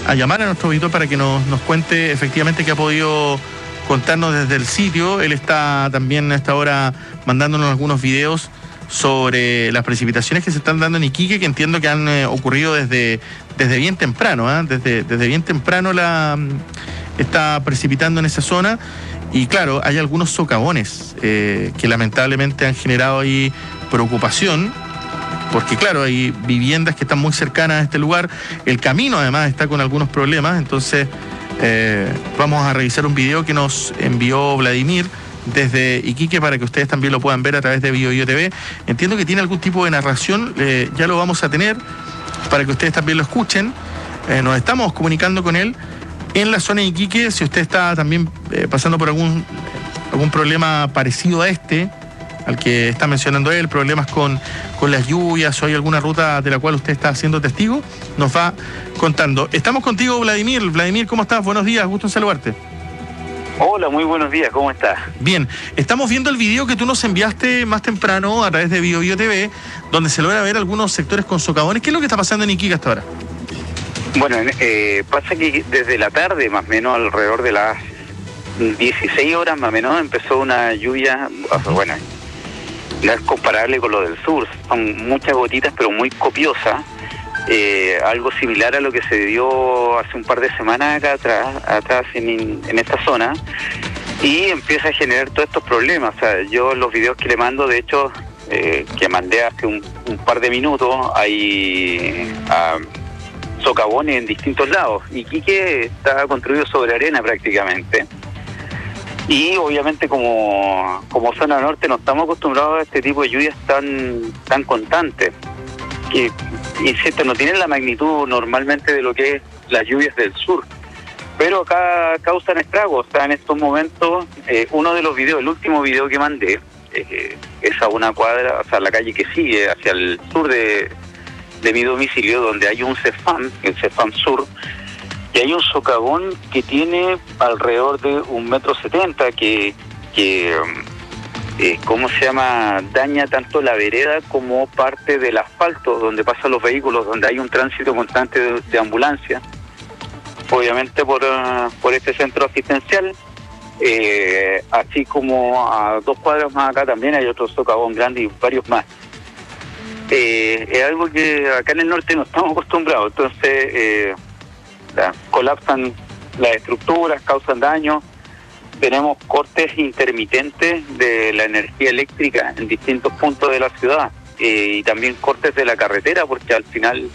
a llamar a nuestro auditor para que nos cuente efectivamente qué ha podido contarnos desde el sitio. Él está también a esta hora mandándonos algunos videos sobre las precipitaciones que se están dando en Iquique, que entiendo que han ocurrido desde bien temprano, desde bien temprano está precipitando en esa zona. Y claro, hay algunos socavones que lamentablemente han generado ahí preocupación, porque claro, hay viviendas que están muy cercanas a este lugar. El camino además está con algunos problemas. Entonces vamos a revisar un video que nos envió Vladimir desde Iquique para que ustedes también lo puedan ver a través de BioBio TV. Entiendo que tiene algún tipo de narración, ya lo vamos a tener para que ustedes también lo escuchen. Nos estamos comunicando con él en la zona de Iquique. Si usted está también pasando por algún problema parecido a al que está mencionando él, problemas con las lluvias o hay alguna ruta de la cual usted está siendo testigo, nos va contando. Estamos contigo, Vladimir. Vladimir, ¿cómo estás? Buenos días, gusto en saludarte. Hola, muy buenos días, ¿cómo estás? Bien, estamos viendo el video que tú nos enviaste más temprano a través de BioBio TV, donde se logra ver algunos sectores con socavones. ¿Qué es lo que está pasando en Iquique hasta ahora? Bueno, pasa que desde la tarde, más o menos alrededor de las 16 horas, más o menos, empezó una lluvia, bueno, no es comparable con lo del sur, son muchas gotitas, pero muy copiosas, algo similar a lo que se dio hace un par de semanas acá atrás en esta zona, y empieza a generar todos estos problemas. O sea, yo los videos que le mando, de hecho, que mandé hace un par de minutos, hay socavones en distintos lados. Iquique está construido sobre arena prácticamente. Y obviamente como zona norte no estamos acostumbrados a este tipo de lluvias tan constantes, que, insisto, no tienen la magnitud normalmente de lo que es las lluvias del sur, pero acá causan estragos. O sea, en estos momentos, uno de los videos, el último video que mandé, es a una cuadra, o sea, la calle que sigue hacia el sur de mi domicilio, donde hay un CEFAM, el CEFAM Sur, y hay un socavón que tiene alrededor de 1,70 m que ¿cómo se llama? Daña tanto la vereda como parte del asfalto donde pasan los vehículos, donde hay un tránsito constante de ambulancia. Obviamente por este centro asistencial, así como a 2 cuadras más acá también hay otro socavón grande y varios más. Es algo que acá en el norte no estamos acostumbrados, entonces colapsan las estructuras, causan daño. Tenemos cortes intermitentes de la energía eléctrica en distintos puntos de la ciudad, y también cortes de la carretera, porque al final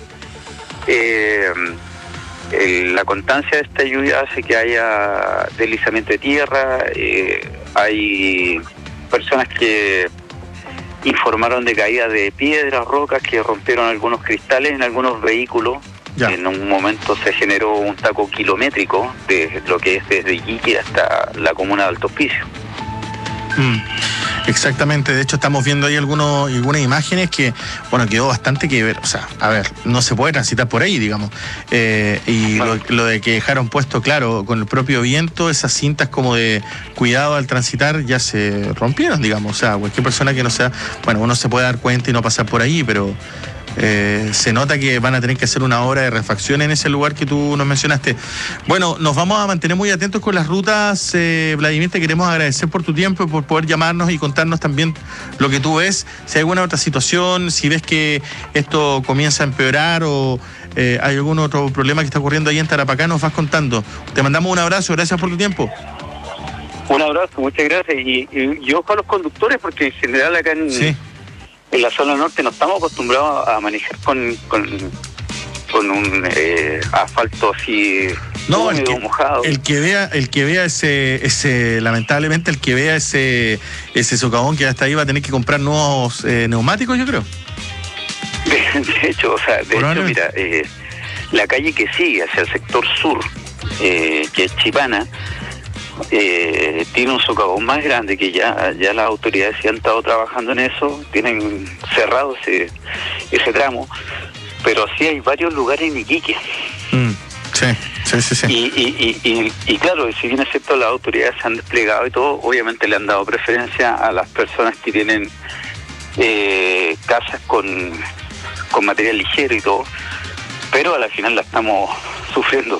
la constancia de esta lluvia hace que haya deslizamiento de tierra. Hay personas que informaron de caída de piedras, rocas que rompieron algunos cristales en algunos vehículos. Ya. En un momento se generó un taco kilométrico de lo que es desde Iquique hasta la comuna de Alto Hospicio. Exactamente, de hecho estamos viendo ahí algunas imágenes que, bueno, quedó bastante que ver. O sea, a ver, no se puede transitar por ahí, digamos. Y bueno, lo de que dejaron puesto, claro, con el propio viento, esas cintas como de cuidado al transitar ya se rompieron, digamos. O sea, cualquier persona que no sea, bueno, uno se puede dar cuenta y no pasar por ahí, pero se nota que van a tener que hacer una obra de refacción en ese lugar que tú nos mencionaste. Bueno, nos vamos a mantener muy atentos con las rutas, Vladimir, te queremos agradecer por tu tiempo y por poder llamarnos y contarnos también lo que tú ves. Si hay alguna otra situación, si ves que esto comienza a empeorar o hay algún otro problema que está ocurriendo ahí en Tarapacá, nos vas contando. Te mandamos un abrazo, gracias por tu tiempo. Un abrazo, muchas gracias. Y yo con los conductores, porque en general acá en la zona norte no estamos acostumbrados a manejar con un asfalto así mojado. El que vea ese lamentablemente, el que vea ese socavón que hasta ahí va a tener que comprar nuevos neumáticos, yo creo. De hecho, mira, la calle que sigue hacia el sector sur, que es Chipana, tiene un socavón más grande que ya las autoridades sí han estado trabajando en eso, tienen cerrado ese tramo, pero sí hay varios lugares en Iquique. Sí. Y claro, si bien es cierto, las autoridades se han desplegado y todo, obviamente le han dado preferencia a las personas que tienen casas con material ligero y todo, pero a la final la estamos sufriendo